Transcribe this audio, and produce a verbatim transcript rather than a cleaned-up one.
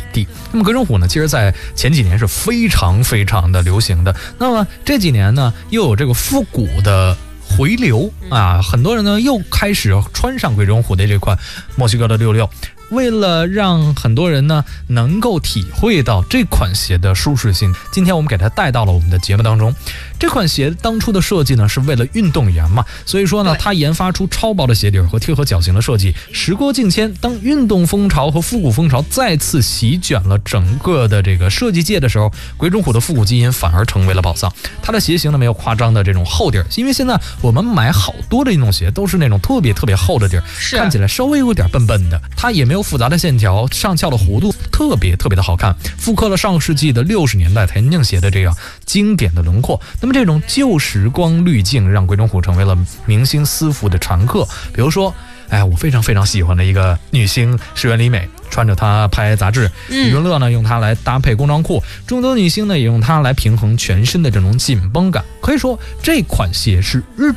底地。那么鬼冢虎呢，其实在前几年是非常非常的流行的。那么这几年呢，又有这个复古的回流啊，很多人呢又开始穿上鬼冢虎的这款墨西哥的六六。为了让很多人呢能够体会到这款鞋的舒适性，今天我们给它带到了我们的节目当中。这款鞋当初的设计呢是为了运动员嘛，所以说呢它研发出超薄的鞋底和贴合脚型的设计。时过境迁，当运动风潮和复古风潮再次席卷了整个的这个设计界的时候，鬼冢虎的复古基因反而成为了宝藏。它的鞋型呢没有夸张的这种厚底儿，因为现在我们买好多的运动鞋都是那种特别特别厚的底儿，看起来稍微有点笨笨的，它也没有复杂的线条，上翘的弧度特别特别的好看，复刻了上世纪的六十年代田径鞋的这样经典的轮廓。那么这种旧时光滤镜让鬼冢虎成为了明星私服的常客。比如说哎，我非常非常喜欢的一个女星石原里美，穿着它拍杂志，余文乐呢用它来搭配工装裤，众多女星呢也用它来平衡全身的这种紧绷感。可以说这款鞋是日